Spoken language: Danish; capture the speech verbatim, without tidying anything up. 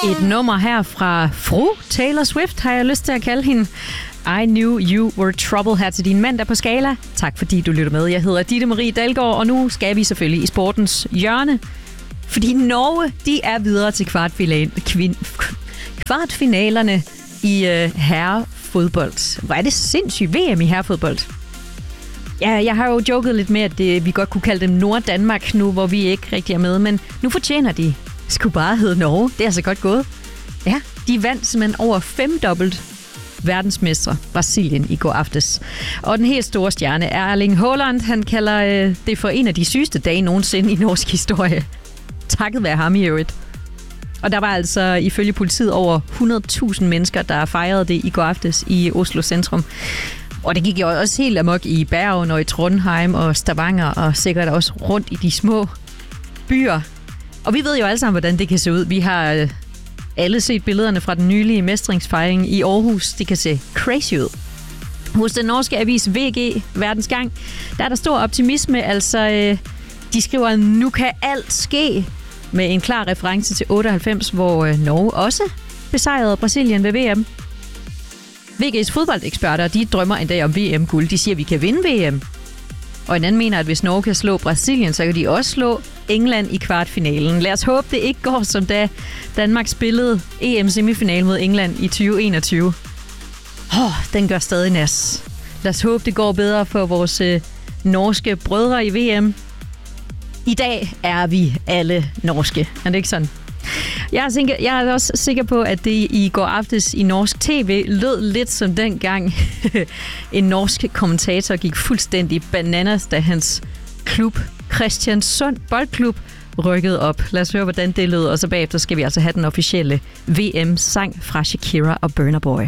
Et nummer her fra fru Taylor Swift, har jeg lyst til at kalde hende. I Knew You Were Trouble her til din mandag på Skala. Tak fordi du lytter med. Jeg hedder Ditte Marie Dalgaard, og nu skal vi selvfølgelig i sportens hjørne. Fordi Norge, de er videre til kvartfinal, kvin, kvartfinalerne i øh, herrefodbold. Hvor er det sindssygt V M i herrefodbold. Ja, jeg har jo joket lidt med, at det, vi godt kunne kalde dem Nord-Danmark nu, hvor vi ikke rigtig er med. Men nu fortjener de skulle bare hedde Norge. Det er altså godt gået. Ja, de vandt simpelthen over femdobbelt verdensmestre Brasilien i går aftes. Og den helt store stjerne er Erling Haaland. Han kalder øh, det for en af de sygeste dage nogensinde i norsk historie. Takket være ham i øvrigt. Og der var altså ifølge politiet over hundrede tusind mennesker, der fejrede det i går aftes i Oslo centrum. Og det gik jo også helt amok i Bergen og i Trondheim og Stavanger og sikkert også rundt i de små byer. Og vi ved jo alle sammen, hvordan det kan se ud. Vi har øh, alle set billederne fra den nylige mestringsfejring i Aarhus. Det kan se crazy ud. Hos den norske avis V G Verdensgang, der er der stor optimisme. Altså, øh, de skriver, nu kan alt ske, med en klar reference til otteoghalvfems, hvor øh, Norge også besejrede Brasilien ved V M. V G's fodboldeksperter, de drømmer en dag om V M-guld. De siger, at vi kan vinde V M. Og en anden mener, at hvis Norge kan slå Brasilien, så kan de også slå England i kvartfinalen. Lad os håbe, det ikke går som da Danmark spillede E M-semifinal mod England i tyve enogtyve. Åh, oh, den gør stadig nas. Lad os håbe, det går bedre for vores øh, norske brødre i V M. I dag er vi alle norske. Er det ikke sådan? Jeg er, sikker, jeg er også sikker på, at det i går aftes i norsk tv lød lidt som dengang en norsk kommentator gik fuldstændig bananas, da hans klub, Kristiansund Boldklub, rykkede op. Lad os høre, hvordan det lød, og så bagefter skal vi altså have den officielle V M-sang fra Shakira og Burna Boy.